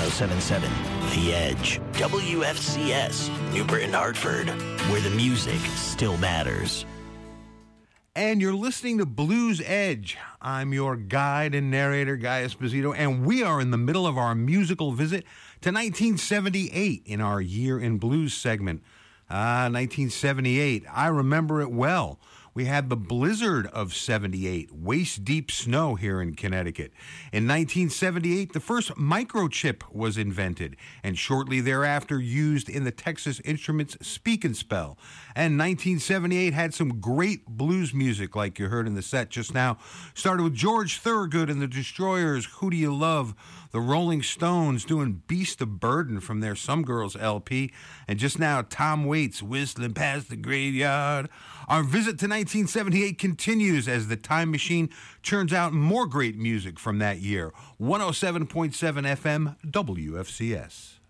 1077 The Edge, WFCS, New Britain, Hartford, where the music still matters. And you're listening to Blues Edge. I'm your guide and narrator, Guy Esposito, and we are in the middle of our musical visit to 1978 in our Year in Blues segment. 1978, I remember it well. We had the blizzard of 78, waist-deep snow here in Connecticut. In 1978, the first microchip was invented, and shortly thereafter used in the Texas Instruments Speak and Spell. And 1978 had some great blues music, like you heard in the set just now. Started with George Thorogood and the Destroyers, Who Do You Love? The Rolling Stones doing Beast of Burden from their Some Girls LP. And just now, Tom Waits, Whistling Past the Graveyard. Our visit to 1978 continues as the time machine churns out more great music from that year. 107.7 FM, WFCS.